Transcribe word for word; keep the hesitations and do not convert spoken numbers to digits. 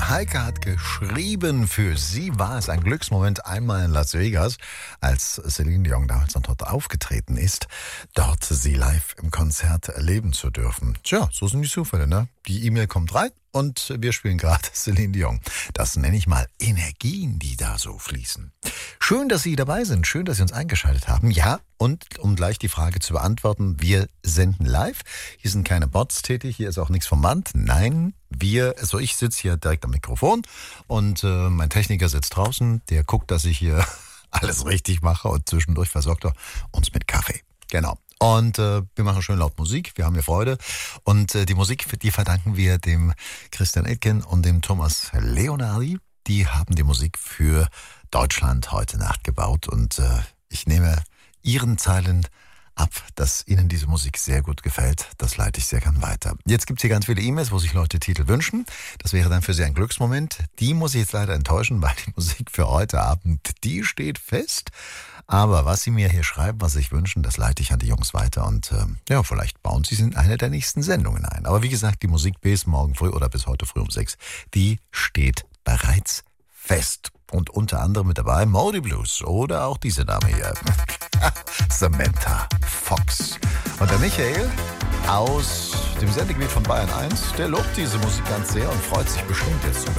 Heike hat geschrieben, für sie war es ein Glücksmoment einmal in Las Vegas, als Celine Dion damals noch dort aufgetreten ist, dort sie live im Konzert erleben zu dürfen. Tja, so sind die Zufälle, ne? Die E-Mail kommt rein und wir spielen gerade Celine Dion. Das nenne ich mal Energien, die da so fließen. Schön, dass Sie dabei sind. Schön, dass Sie uns eingeschaltet haben. Ja, und um gleich die Frage zu beantworten, wir senden live. Hier sind keine Bots tätig, hier ist auch nichts vom Band. Nein, wir, also ich sitze hier direkt am Mikrofon und äh, mein Techniker sitzt draußen. Der guckt, dass ich hier alles richtig mache und zwischendurch versorgt er uns mit Kaffee. Genau. Und äh, wir machen schön laut Musik, wir haben hier Freude. Und äh, die Musik, die verdanken wir dem Christian Etken und dem Thomas Leonardi. Die haben die Musik für Deutschland heute Nacht gebaut. Und äh, ich nehme Ihren Zeilen ab, dass Ihnen diese Musik sehr gut gefällt. Das leite ich sehr gern weiter. Jetzt gibt es hier ganz viele E-Mails, wo sich Leute Titel wünschen. Das wäre dann für Sie ein Glücksmoment. Die muss ich jetzt leider enttäuschen, weil die Musik für heute Abend, die steht fest. Aber was Sie mir hier schreiben, was Sie sich wünschen, das leite ich an die Jungs weiter. Und äh, ja, vielleicht bauen Sie es in eine der nächsten Sendungen ein. Aber wie gesagt, die Musik bis morgen früh oder bis heute früh um sechs, die steht bereits fest. Und unter anderem mit dabei Moody Blues oder auch diese Dame hier, Samantha Fox. Und der Michael aus dem Sendegebiet von Bayern eins, der lobt diese Musik ganz sehr und freut sich bestimmt jetzt sogar